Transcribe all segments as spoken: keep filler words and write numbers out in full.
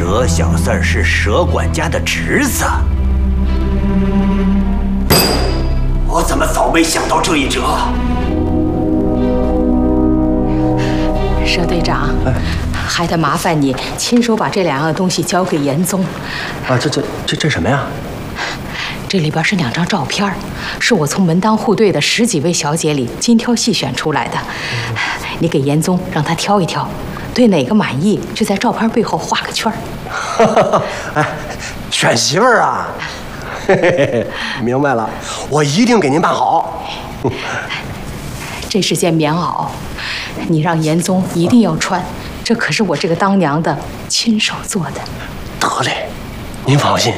佘小四儿是佘管家的侄子，我怎么早没想到这一折？ 佘队长，哎、还得麻烦你亲手把这两样东西交给严宗。 啊，这这这这什么呀？ 这里边是两张照片，是我从门当户对的十几位小姐里精挑细选出来的。嗯、你给严宗让他挑一挑，对哪个满意就在照片背后画个圈儿。 哎，选媳妇儿啊！嘿嘿嘿，明白了，我一定给您办好。 这是件棉袄，你让严宗一定要穿，这可是我这个当娘的亲手做的。 得嘞，您放心。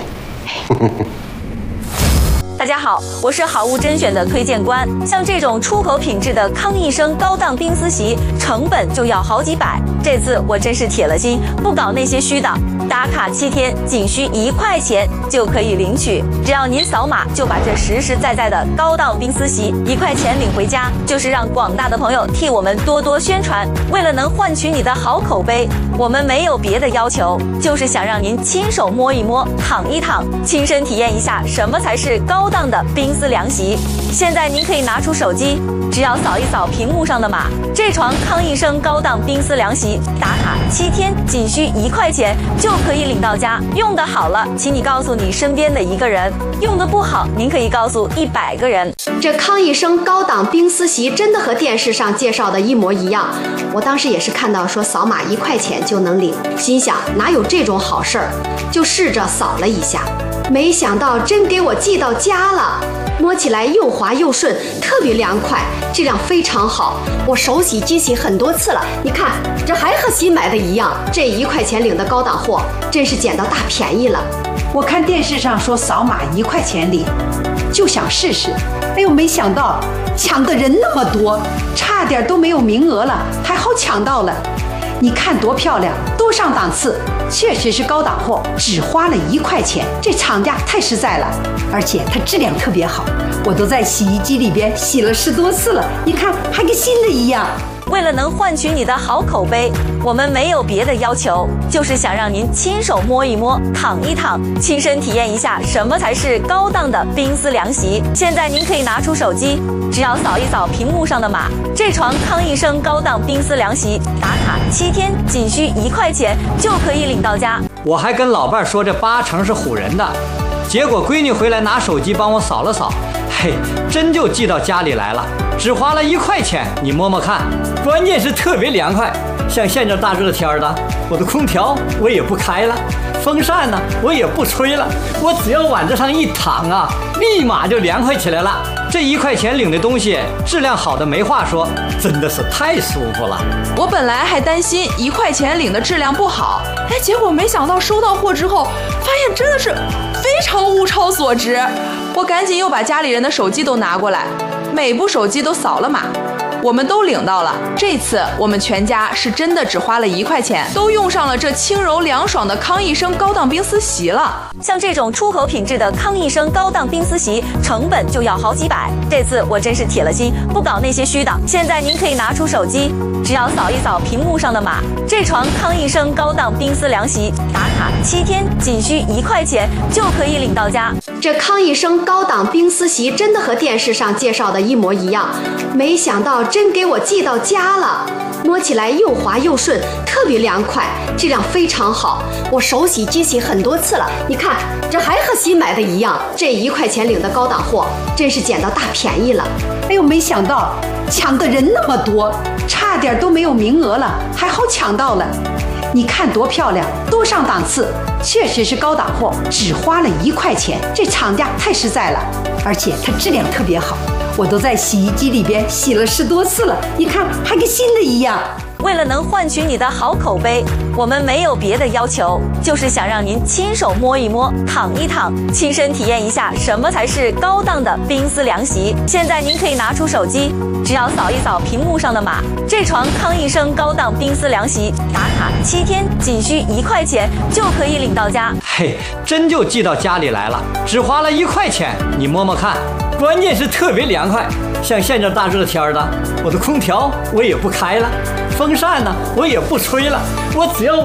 大家好，我是好物甄选的推荐官。像这种出口品质的康益生高档冰丝席，成本就要好几百。这次我真是铁了心，不搞那些虚的。打卡七天，仅需一块钱就可以领取。只要您扫码，就把这实实在在的高档冰丝席一块钱领回家，就是让广大的朋友替我们多多宣传。为了能换取你的好口碑，我们没有别的要求，就是想让您亲手摸一摸、躺一躺，亲身体验一下什么才是高档的冰丝凉席。现在您可以拿出手机，只要扫一扫屏幕上的码，这床康益生高档冰丝凉席打卡七天，仅需一块钱就可以领到家。用的好了，请你告诉你身边的一个人；用的不好，您可以告诉一百个人。 这康益生高档冰丝席真的和电视上介绍的一模一样。我当时也是看到说扫码一块钱就能领，心想哪有这种好事儿，就试着扫了一下，没想到真给我寄到家了。摸起来又滑又顺，特别凉快，质量非常好。我手洗机洗很多次了，你看这还和新买的一样。这一块钱领的高档货，真是捡到大便宜了。 我看电视上说扫码一块钱领，就想试试。哎呦，没想到抢的人那么多，差点都没有名额了，还好抢到了。你看多漂亮，多上档次，确实是高档货，只花了一块钱，这厂家太实在了，而且它质量特别好，我都在洗衣机里边洗了十多次了，你看还跟新的一样。 为了能换取你的好口碑，我们没有别的要求，就是想让您亲手摸一摸、躺一躺，亲身体验一下什么才是高档的冰丝凉席。现在您可以拿出手机，只要扫一扫屏幕上的码，这床康益生高档冰丝凉席打卡七天，仅需一块钱就可以领到家。 我还跟老伴儿说这八成是唬人的，结果闺女回来拿手机帮我扫了扫，嘿，真就寄到家里来了，只花了一块钱，你摸摸看。关键是特别凉快，像现在大热天的，我的空调我也不开了，风扇呢我也不吹了，我只要往这上一躺啊，立马就凉快起来了。这一块钱领的东西质量好的没话说，真的是太舒服了。 我本来还担心一块钱领的质量不好，哎，结果没想到收到货之后，发现真的是非常物超所值。我赶紧又把家里人的手机都拿过来，每部手机都扫了码。我们都领到了，这次我们全家是真的只花了一块钱，都用上了这轻柔凉爽的康益生高档冰丝席了。 像这种出口品质的康益生高档冰丝席，成本就要好几百。这次我真是铁了心，不搞那些虚的。现在您可以拿出手机，只要扫一扫屏幕上的码，这床康益生高档冰丝凉席打卡七天，仅需一块钱就可以领到家。 这康益生高档冰丝席真的和电视上介绍的一模一样，没想到真给我寄到家了。摸起来又滑又顺，特别凉快，质量非常好。我手洗机洗很多次了，你看这还和新买的一样。这一块钱领的高档货，真是捡到大便宜了。 哎呦，没想到抢的人那么多，差点都没有名额了，还好抢到了。你看多漂亮，多上档次，确实是高档货，只花了一块钱，这厂家太实在了，而且它质量特别好，我都在洗衣机里边洗了十多次了，你看还跟新的一样。 为了能换取你的好口碑，我们没有别的要求，就是想让您亲手摸一摸、躺一躺，亲身体验一下什么才是高档的冰丝凉席。现在您可以拿出手机，只要扫一扫屏幕上的码，这床康益生高档冰丝凉席打卡七天，仅需一块钱就可以领到家。 嘿，真就寄到家里来了，只花了一块钱，你摸摸看。关键是特别凉快，像现在大热天的，我的空调我也不开了，风扇呢我也不吹了，我只要